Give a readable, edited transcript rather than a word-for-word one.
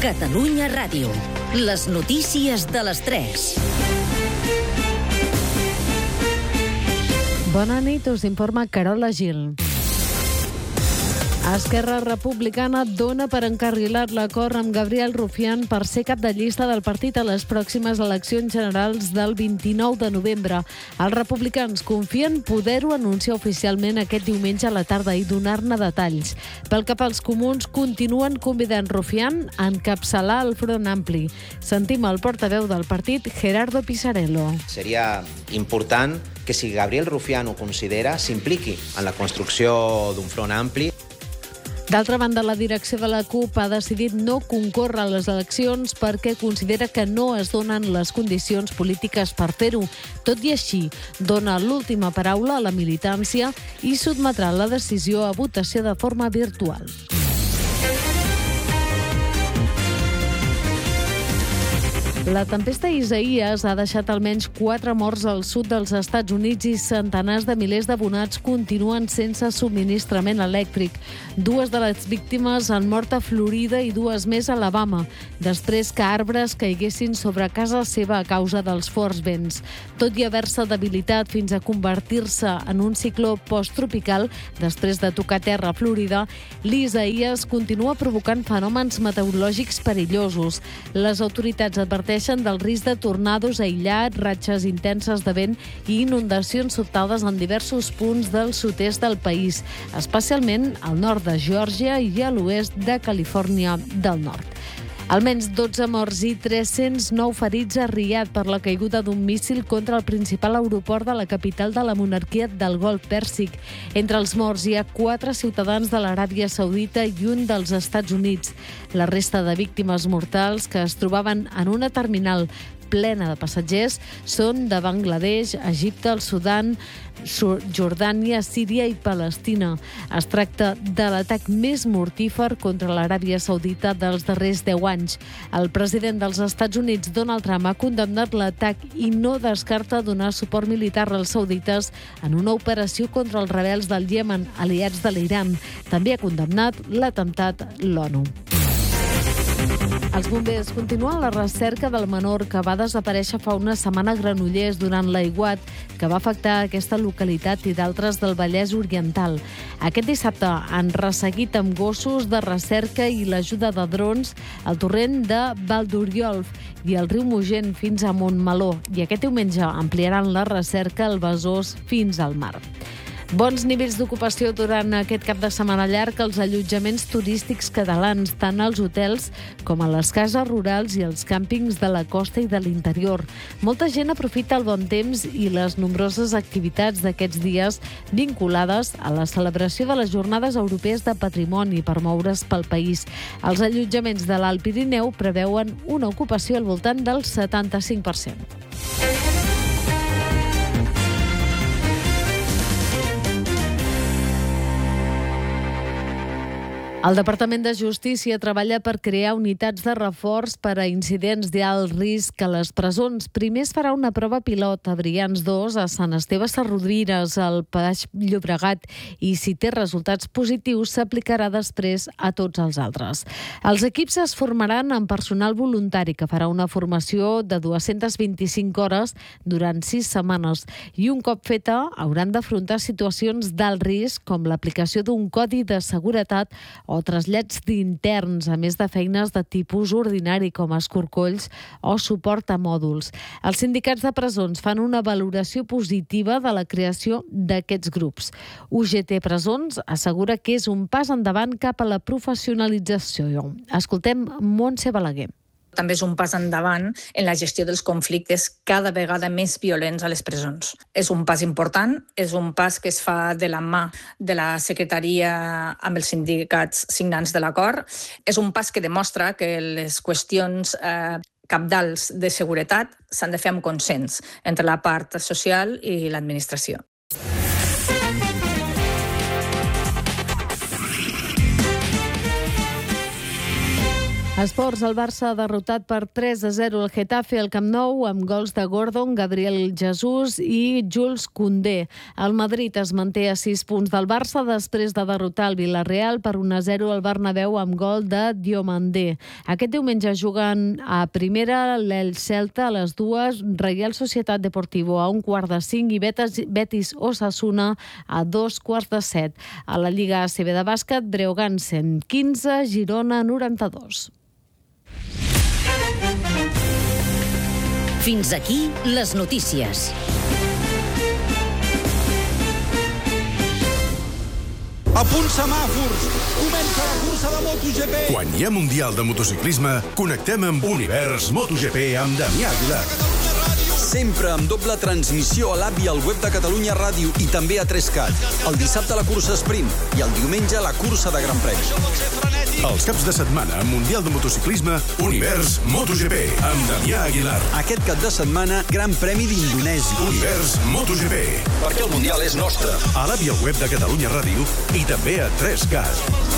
Catalunya Ràdio. Les notícies de les 3. Bona nit, us informa Carola Gil. Esquerra Republicana dona per encarrilat l'acord amb Gabriel Rufián per ser cap de llista del partit a les pròximes eleccions generals del 29 de novembre. Els republicans confien poder-ho anunciar oficialment aquest diumenge a la tarda i donar-ne detalls. Pel que fa als comuns, continuen convidant Rufián a encapçalar el Front Ampli. Sentim el portaveu del partit, Gerardo Pisarello. Seria important que si Gabriel Rufián ho considera, s'impliqui en la construcció d'un front ampli. D'altra banda, la direcció de la CUP ha decidit no concórrer a les eleccions perquè considera que no es donen les condicions polítiques per fer-ho. Tot i així, dona l'última paraula a la militància i sotmetrà la decisió a votació de forma virtual. La tempesta Isaías ha deixat almenys 4 morts al sud dels Estats Units i centenars de milers d'abonats continuen sense subministrament elèctric. 2 de les víctimes han mort a Florida i 2 més a Alabama, després que arbres caiguessin sobre casa seva a causa dels forts vents. Tot i haver-se debilitat fins a convertir-se en un cicló posttropical, després de tocar terra a Florida, l'Isaías continua provocant fenòmens meteorològics perillosos. Les autoritats adverteixen del risc de tornados aïllats, ratxes intenses de vent i inundacions sobtades en diversos punts del sud-est del país, especialment al nord de Geòrgia i a l'oest de Califòrnia del Nord. Almenys 12 morts i 309 ferits a Riad per la caiguda d'un míssil contra el principal aeroport de la capital de la monarquia del Golf Pèrsic. Entre els morts hi ha 4 ciutadans de l'Aràbia Saudita i un dels Estats Units. La resta de víctimes mortals que es trobaven en una terminal plena de passatgers són de Bangladesh, Egipte, el Sudan, Jordània, Síria i Palestina. Es tracta de l'atac més mortífer contra l'Aràbia Saudita dels darrers 10 anys. El president dels Estats Units, Donald Trump, ha condemnat l'atac i no descarta donar suport militar als saudites en una operació contra els rebels del Iemen, aliats de l'Iran. També ha condemnat l'atemptat l'ONU. Els bombers continuen la recerca del menor que va desaparèixer fa una setmana a Granollers durant l'aiguat que va afectar aquesta localitat i d'altres del Vallès Oriental. Aquest dissabte han resseguit amb gossos de recerca i l'ajuda de drons el torrent de Val d'Oriol i el riu Mogent fins a Montmeló, i aquest diumenge ampliaran la recerca al Besòs fins al mar. Bons nivells d'ocupació durant aquest cap de setmana llarg als allotjaments turístics catalans, tant als hotels com a les cases rurals i els càmpings de la costa i de l'interior. Molta gent aprofita el bon temps i les nombroses activitats d'aquests dies vinculades a la celebració de les Jornades Europees de Patrimoni per moure's pel país. Els allotjaments de l'Alt Pirineu preveuen una ocupació al voltant del 75%. El Departament de Justícia treballa per crear unitats de reforç per a incidents d'alt risc a les presons. Primer es farà una prova pilot a Brians 2, a Sant Esteve Sesrovires, al Baix Llobregat, i si té resultats positius s'aplicarà després a tots els altres. Els equips es formaran amb personal voluntari que farà una formació de 225 hores durant 6 setmanes i un cop feta hauran d'afrontar situacions d'alt risc com l'aplicació d'un codi de seguretat o trasllats d'interns, a més de feines de tipus ordinari com escorcolls o suport a mòduls. Els sindicats de presons fan una valoració positiva de la creació d'aquests grups. UGT Presons assegura que és un pas endavant cap a la professionalització. Escoltem Montse Balaguer. També és un pas endavant en la gestió dels conflictes cada vegada més violents a les presons. És un pas important, és un pas que es fa de la mà de la Secretaria amb els sindicats signants de l'acord. És un pas que demostra que les qüestions cabdals de seguretat s'han de fer amb consens entre la part social i l'administració. Esports, el Barça ha derrotat per 3-0 el Getafe al Camp Nou amb gols de Gordon, Gabriel Jesús i Jules Koundé. El Madrid es manté a 6 punts del Barça després de derrotar el Villarreal per 1-0 al Bernabéu amb gol de Diomandé. Aquest diumenge juguen a primera l'El Celta a les 2, Reial Societat Deportivo a 1:45 i Betis Osasuna a 2:15. A la Lliga ACB de bàsquet, Breogán 115, Girona 92. Fins aquí les notícies. A punt semàfors! Comença la cursa de MotoGP! Quan hi ha Mundial de Motociclisme, connectem amb Univers MotoGP amb Damià Aguilar. Sempre amb doble transmissió a l'app i al web de Catalunya Ràdio i també a 3Cat. El dissabte la cursa sprint i el diumenge la cursa de Gran Premi. Els caps de setmana amb Mundial de Motociclisme, Univers MotoGP amb Damià Aguilar. Aquest cap de setmana, Gran Premi d'Indonèsia. Univers MotoGP. Perquè el Mundial és nostre. A l'app i al web de Catalunya Ràdio i també a 3Cat.